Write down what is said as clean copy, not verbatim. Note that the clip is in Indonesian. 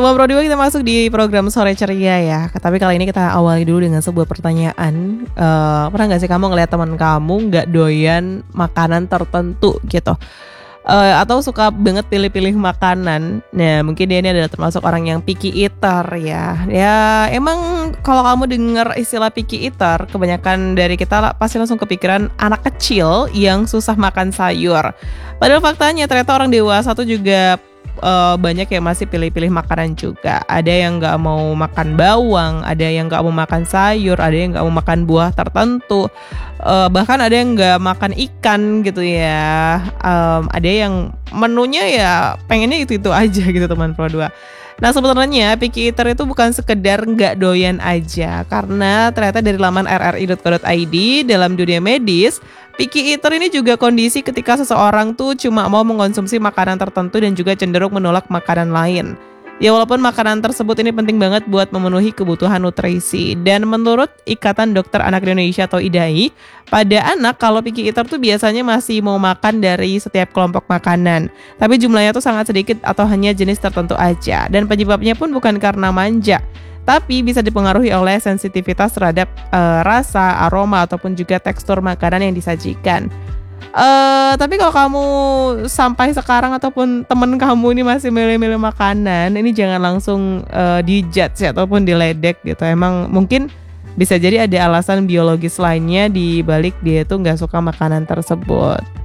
Teman Pro 2 kita masuk di program Sore Ceria ya. Tapi kali ini kita awali dulu dengan sebuah pertanyaan. Pernah gak sih kamu ngeliat teman kamu gak doyan makanan tertentu gitu? Atau suka banget pilih-pilih makanan. Nah mungkin dia ini adalah termasuk orang yang picky eater ya. Ya emang kalau kamu dengar istilah picky eater, kebanyakan dari kita pasti langsung kepikiran anak kecil yang susah makan sayur. Padahal faktanya ternyata orang dewasa tuh juga banyak yang masih pilih-pilih makanan juga. Ada yang nggak mau makan bawang, ada yang nggak mau makan sayur, ada yang nggak mau makan buah tertentu, bahkan ada yang nggak makan ikan gitu ya. Ada yang menunya ya pengennya itu aja gitu teman Pro 2. Nah sebenarnya picky eater itu bukan sekedar nggak doyan aja, karena ternyata dari laman rri.co.id dalam dunia medis, picky eater ini juga kondisi ketika seseorang tuh cuma mau mengkonsumsi makanan tertentu dan juga cenderung menolak makanan lain. Ya walaupun makanan tersebut ini penting banget buat memenuhi kebutuhan nutrisi. Dan menurut Ikatan Dokter Anak Indonesia atau IDAI, pada anak kalau picky eater tuh biasanya masih mau makan dari setiap kelompok makanan. Tapi jumlahnya tuh sangat sedikit atau hanya jenis tertentu aja. Dan penyebabnya pun bukan karena manja, tapi bisa dipengaruhi oleh sensitivitas terhadap rasa, aroma, ataupun juga tekstur makanan yang disajikan. Tapi kalau kamu sampai sekarang ataupun temen kamu ini masih milih-milih makanan, ini jangan langsung dijudge ataupun diledek gitu. Emang mungkin bisa jadi ada alasan biologis lainnya di balik dia itu nggak suka makanan tersebut.